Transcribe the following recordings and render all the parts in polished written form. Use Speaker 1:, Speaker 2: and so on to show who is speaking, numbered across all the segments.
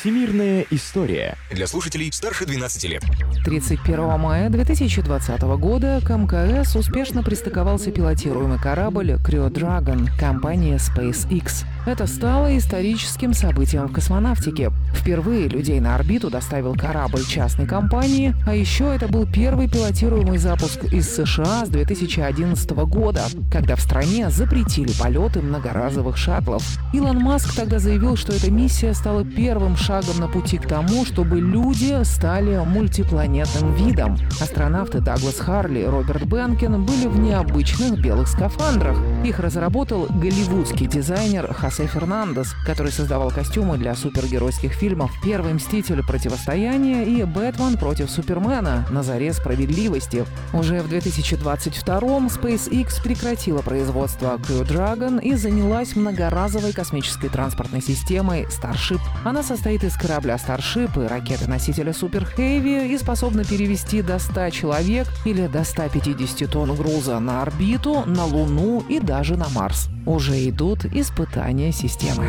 Speaker 1: Всемирная история.
Speaker 2: Для слушателей старше 12 лет.
Speaker 3: 31 мая 2020 года к МКС успешно пристыковался пилотируемый корабль Crew Dragon компании SpaceX. Это стало историческим событием в космонавтике. Впервые людей на орбиту доставил корабль частной компании, а еще это был первый пилотируемый запуск из США с 2011 года, когда в стране запретили полеты многоразовых шаттлов. Илон Маск тогда заявил, что эта миссия стала первым шагом на пути к тому, чтобы люди стали мультипланетным видом. Астронавты Даглас Харли и Роберт Бенкен были в необычных белых скафандрах. Их разработал голливудский дизайнер Хосе Фернандес, который создавал костюмы для супергеройских фильмов «Первый мститель. Противостояние» и «Бэтмен против Супермена. На заре справедливости». Уже в 2022-м SpaceX прекратила производство Crew Dragon и занялась многоразовой космической транспортной системой Starship. Она состоит из корабля Starship и ракеты-носителя Super Heavy и способна перевести до 100 человек или до 150 тонн груза на орбиту, на Луну и даже на Марс. Уже идут испытания системы.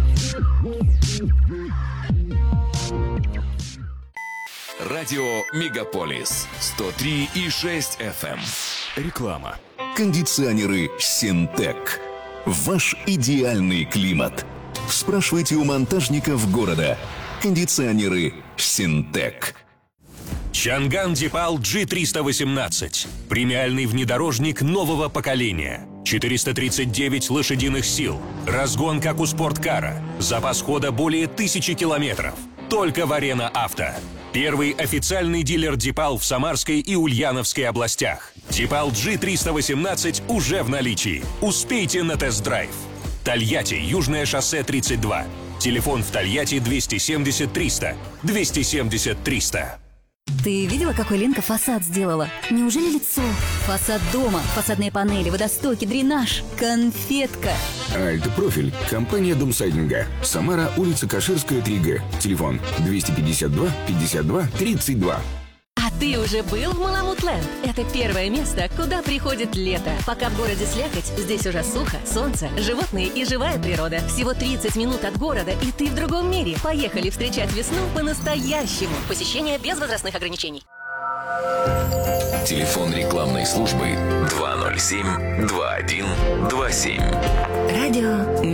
Speaker 4: Радио Мегаполис 103,6 FM. Реклама.
Speaker 5: Кондиционеры Синтек. Ваш идеальный климат. Спрашивайте у монтажников города. Кондиционеры Синтек.
Speaker 6: Чанган Дипал G318. Премиальный внедорожник нового поколения. 439 лошадиных сил. Разгон, как у спорткара. Запас хода более 1000 километров. Только в Арена Авто. Первый официальный дилер Дипал в Самарской и Ульяновской областях. Дипал G318 уже в наличии. Успейте на тест-драйв. Тольятти, Южное шоссе 32. Телефон в Тольятти 270 300. 270 300.
Speaker 7: Ты видела, какой Ленка фасад сделала? Неужели лицо? Фасад дома, фасадные панели, водостоки, дренаж. Конфетка.
Speaker 8: Альт-профиль. Компания Домсайдинга. Самара, улица Каширская, 3Г. Телефон 252 52 32.
Speaker 9: А ты уже был в Маламут-ленд? Это первое место, куда приходит лето. Пока в городе слякоть, здесь уже сухо, солнце, животные и живая природа. Всего 30 минут от города, и ты в другом мире. Поехали встречать весну по-настоящему. Посещение без возрастных ограничений.
Speaker 4: Телефон рекламной службы 207 2127.
Speaker 7: Радио